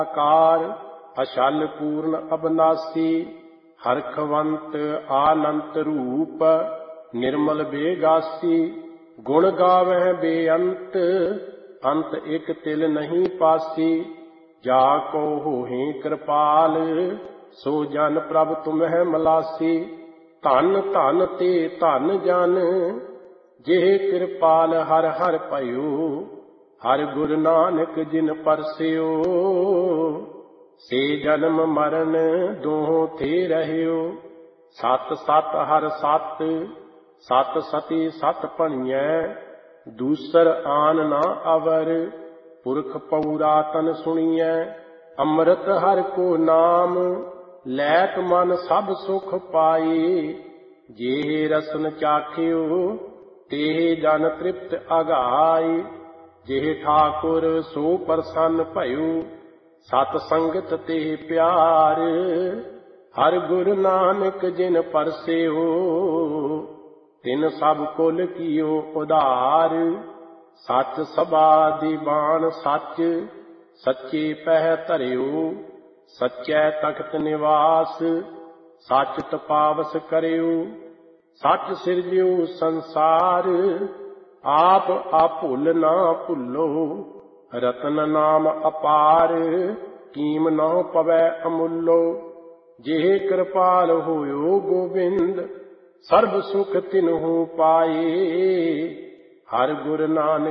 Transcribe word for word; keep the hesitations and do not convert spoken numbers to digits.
ਆਕਾਰ ਅਛਲ ਪੂਰਨ ਅਬਨਾਸੀ ਹਰਖਵੰਤ ਆਨੰਤ ਰੂਪ ਨਿਰਮਲ ਬੇਗਾਸੀ ਗੁਣ ਗਾਵਹਿ ਬੇਅੰਤ ਅੰਤ ਇਕ ਤਿਲ ਨਹੀਂ ਪਾਸੀ ਜਾ ਕੋ ਹੋਹਿ ਕਿਰਪਾਲ ਸੋ ਜਨ ਪ੍ਰਭ ਤੁਮਹਿ ਮਲਾਸੀ ਧਨ ਧਨ ਤੇ ਧਨ ਜਨ ਜਿਹ ਕਿਰਪਾਲ ਹਰ ਹਰ ਭਇਓ ਹਰਿ ਗੁਰੂ ਨਾਨਕ ਜਿਨ ਪਰਸਿਓ ਸੇ ਜਨਮ ਮਰਨ ਦੋਹਾਂ ਤੇ ਰਹਿਓ ਸਤ ਸਤ ਹਰ ਸਤ ਸਤ ਸਤੀ ਸਤ ਭਣੀਐ ਦੂਸਰ ਆਨ ਨਾ ਅਵਰ ਪੁਰਖ ਪਉਰਾਤਨ ਸੁਣੀਐ ਅੰਮ੍ਰਿਤ ਹਰਿ ਕੋ ਨਾਮ ਲੈਤ ਮਨ ਸਭ ਸੁਖ ਪਾਈ ਜੇ ਰਸਨ ਚਾਖਿਓ ਤੇ ਜਨ ਤ੍ਰਿਪਤ ਅਗਾਈ ਜੇ ਠਾਕੁਰ ਸੋ ਪ੍ਰਸੰਨ ਭਇਓ ਸਤ ਸੰਗਤ ਤੇ ਪਿਆਰ ਹਰਿ ਗੁਰੂ ਨਾਨਕ ਜਿਨ ਪਰਸਿਓ ਤਿਨ ਸਭ ਕੁਲ ਕੀਓ ਉਧਾਰ ਸੱਚ ਸਭਾ ਦੀਵਾਨ ਸੱਚ ਸੱਚੇ ਪਹਿ ਧਰਿਓ ਸੱਚੈ ਤਖਤ ਨਿਵਾਸ ਸੱਚ ਤਪਾਵਸ ਕਰਿਓ ਸੱਚ ਸਿਰਜਿਓ ਸੰਸਾਰ ਆਪ ਆਪੁੱਲ ਨਾ ਭੁੱਲੋ ਰਤਨ ਨਾਮ ਅਪਾਰ ਕੀਮ ਨਾ ਪਵੈ ਅਮੁੱਲੋ ਜਿਹੇ ਕਿਰਪਾਲ ਹੋਇਓ ਗੋਬਿੰਦ ਸਰਬ ਸੁਖ ਤਿਨਹੁ ਪਾਏ ਹਰਿ ਗੁਰੂ ਨਾਨਕ